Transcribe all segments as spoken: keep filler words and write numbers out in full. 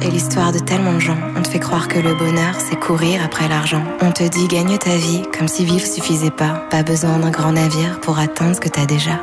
fait l'histoire de tellement de gens. On te fait croire que le bonheur, c'est courir après l'argent. On te dit gagne ta vie, comme si vivre suffisait pas. Pas besoin d'un grand navire pour atteindre ce que t'as déjà.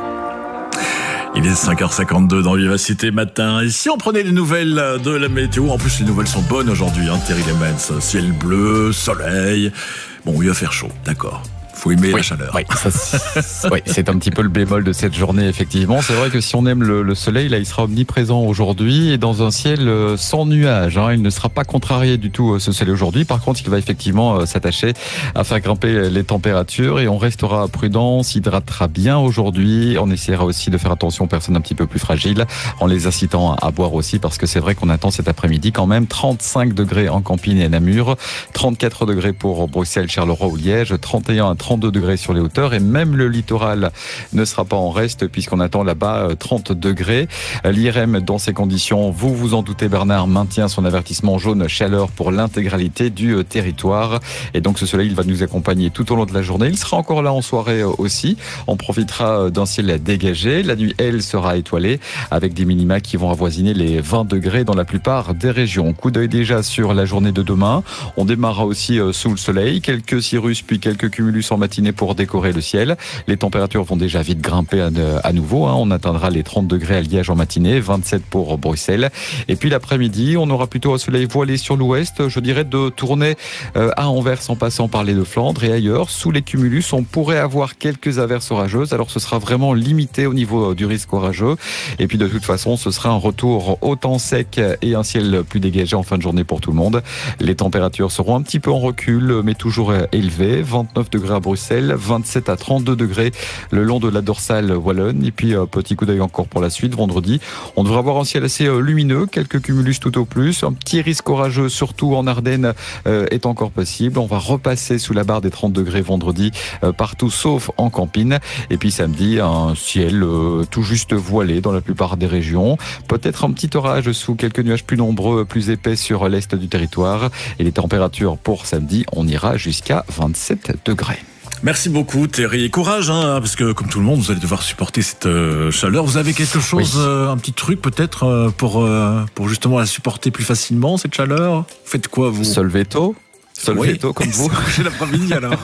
Il est cinq heures cinquante-deux dans Vivacité Matin. Et si on prenait les nouvelles de la météo, en plus les nouvelles sont bonnes aujourd'hui, hein, Thierry Lehmens. Ciel bleu, soleil. Bon, il va faire chaud, d'accord. Faut aimer oui, la chaleur. Oui, ça, c'est, oui, c'est un petit peu le bémol de cette journée, effectivement. C'est vrai que si on aime le, le soleil, là, il sera omniprésent aujourd'hui et dans un ciel sans nuages. Hein. Il ne sera pas contrarié du tout, ce soleil aujourd'hui. Par contre, il va effectivement s'attacher à faire grimper les températures et on restera prudent, s'hydratera bien aujourd'hui. On essaiera aussi de faire attention aux personnes un petit peu plus fragiles en les incitant à boire aussi parce que c'est vrai qu'on attend cet après-midi quand même trente-cinq degrés en Campine et Namur, trente-quatre degrés pour Bruxelles, Charleroi ou Liège, trente et un à trente-deux degrés sur les hauteurs et même le littoral ne sera pas en reste puisqu'on attend là-bas trente degrés. L'I R M dans ces conditions, vous vous en doutez Bernard, maintient son avertissement jaune chaleur pour l'intégralité du territoire et donc ce soleil il va nous accompagner tout au long de la journée. Il sera encore là en soirée aussi. On profitera d'un ciel dégagé. La nuit elle sera étoilée avec des minima qui vont avoisiner les vingt degrés dans la plupart des régions. Coup d'œil déjà sur la journée de demain. On démarrera aussi sous le soleil. Quelques cirrus puis quelques cumulus en matinée pour décorer le ciel. Les températures vont déjà vite grimper à, à nouveau. Hein. On atteindra les trente degrés à Liège en matinée, vingt-sept pour Bruxelles. Et puis l'après-midi, on aura plutôt un soleil voilé sur l'ouest. Je dirais de tourner euh, à Anvers en passant par les Deux-Flandres et ailleurs. Sous les cumulus, on pourrait avoir quelques averses orageuses. Alors ce sera vraiment limité au niveau du risque orageux. Et puis de toute façon, ce sera un retour au temps sec et un ciel plus dégagé en fin de journée pour tout le monde. Les températures seront un petit peu en recul, mais toujours élevées. vingt-neuf degrés à Bruxelles, vingt-sept à trente-deux degrés le long de la dorsale wallonne. Et puis, euh, petit coup d'œil encore pour la suite. Vendredi, on devrait avoir un ciel assez euh, lumineux, quelques cumulus tout au plus. Un petit risque orageux, surtout en Ardennes, euh, est encore possible. On va repasser sous la barre des trente degrés vendredi, euh, partout sauf en Campine. Et puis samedi, un ciel euh, tout juste voilé dans la plupart des régions. Peut-être un petit orage sous quelques nuages plus nombreux, plus épais sur l'est du territoire. Et les températures pour samedi, on ira jusqu'à vingt-sept degrés. Merci beaucoup Thierry. Courage, hein, parce que comme tout le monde, vous allez devoir supporter cette euh, chaleur. Vous avez quelque chose, oui. euh, un petit truc peut-être euh, pour, euh, pour justement la supporter plus facilement, cette chaleur? Vous faites quoi vous? Se lever tôt. Se lever oui. tôt comme vous. J'ai l'après-midi alors.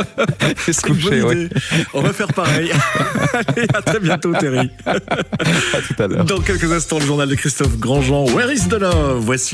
C'est une bonne idée. Oui. On va faire pareil. Allez, à très bientôt Thierry. À tout à l'heure. Dans quelques instants, le journal de Christophe Grandjean. Where is the love? Voici